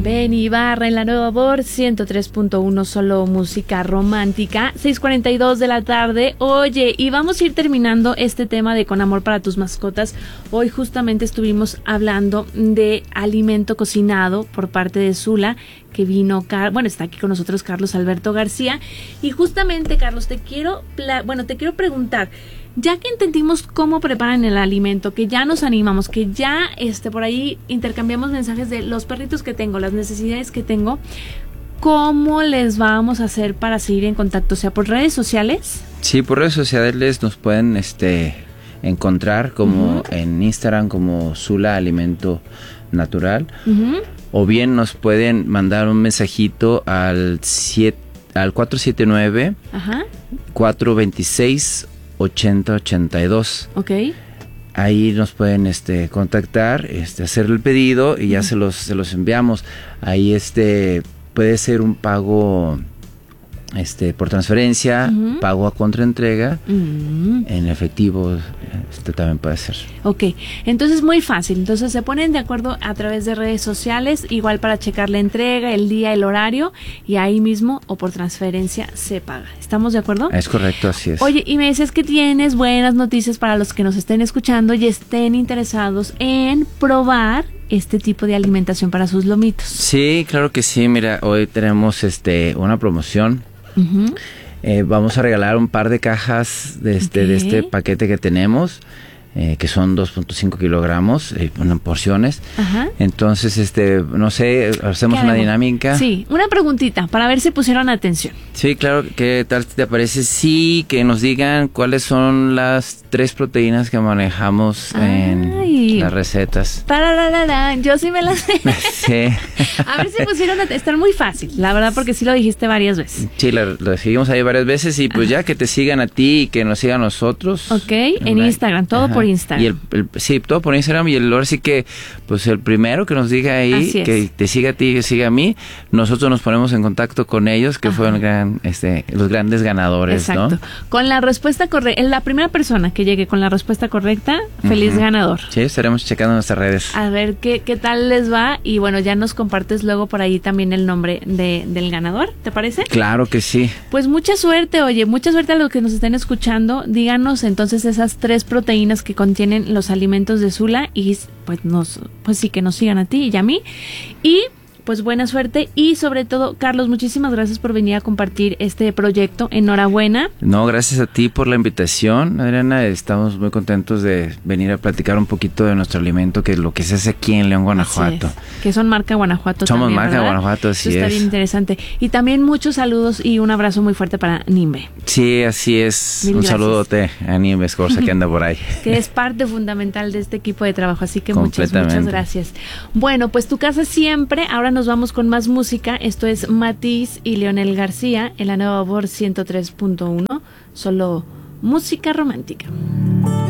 Benny Ibarra en la Nueva Voz 103.1, solo música romántica, 6:42 de la tarde. Oye, y vamos a ir terminando este tema de Con Amor para tus mascotas. Hoy justamente estuvimos hablando de alimento cocinado por parte de Zula, que vino, está aquí con nosotros Carlos Alberto García. Y justamente, Carlos, te quiero preguntar, ya que entendimos cómo preparan el alimento, que ya nos animamos, que ya por ahí intercambiamos mensajes de los perritos que tengo, las necesidades que tengo, ¿cómo les vamos a hacer para seguir en contacto? O sea, ¿por redes sociales? Sí, por redes sociales nos pueden encontrar como en Instagram como Zula Alimento Natural, o bien nos pueden mandar un mensajito al 479 426 8082. Ok. Ahí nos pueden contactar, hacer el pedido y ya se los enviamos. Ahí puede ser un pago por transferencia, pago a contraentrega, en efectivo, también puede ser. Ok, entonces muy fácil. Entonces se ponen de acuerdo a través de redes sociales, igual para checar la entrega, el día, el horario, y ahí mismo o por transferencia se paga. ¿Estamos de acuerdo? Es correcto, así es. Oye, y me dices que tienes buenas noticias para los que nos estén escuchando y estén interesados en probar este tipo de alimentación para sus lomitos. Sí, claro que sí. Mira, hoy tenemos una promoción. Vamos a regalar un par de cajas de este paquete que tenemos, que son 2.5 kilogramos en porciones. Entonces, no sé, hacemos una dinámica. Sí, una preguntita para ver si pusieron atención. Sí, claro. ¿Qué tal te parece? Sí, que nos digan cuáles son las 3 proteínas que manejamos en las recetas. Yo sí me las sé. Sí. A ver si pusieron atención. Está muy fácil, la verdad, porque sí lo dijiste varias veces. Sí, lo seguimos ahí varias veces y pues ya que te sigan a ti y que nos sigan a nosotros. Ok, en Instagram, todo por Instagram. Y sí, todo por Instagram, y ahora sí que pues el primero que nos diga ahí, que te siga a ti, que siga a mí, nosotros nos ponemos en contacto con ellos, que fueron los grandes ganadores. Exacto. ¿No? Con la respuesta correcta, la primera persona que llegue con la respuesta correcta, feliz ganador. Sí, estaremos checando nuestras redes. A ver qué tal les va, y bueno, ya nos compartes luego por ahí también el nombre del ganador, ¿te parece? Claro que sí. Pues mucha suerte, oye, mucha suerte a los que nos estén escuchando. Díganos entonces esas 3 proteínas que contienen los alimentos de Zula, y pues sí, que nos sigan a ti y a mí. Y pues buena suerte, y sobre todo, Carlos, muchísimas gracias por venir a compartir este proyecto. Enhorabuena. No, gracias a ti por la invitación, Adriana. Estamos muy contentos de venir a platicar un poquito de nuestro alimento, que es lo que se hace aquí en León, Guanajuato. Que son marca Guanajuato. Somos también, marca ¿verdad? Guanajuato, así es. Está bien interesante. Y también muchos saludos y un abrazo muy fuerte para Nimbe. Sí, así es. Un saludote a Nimbe Escorza, que anda por ahí. Que es parte fundamental de este equipo de trabajo, así que muchas gracias. Bueno, pues tu casa siempre. Ahora nos vamos con más música. Esto es Matiz y Leonel García en la Nueva Voz 103.1, solo música romántica.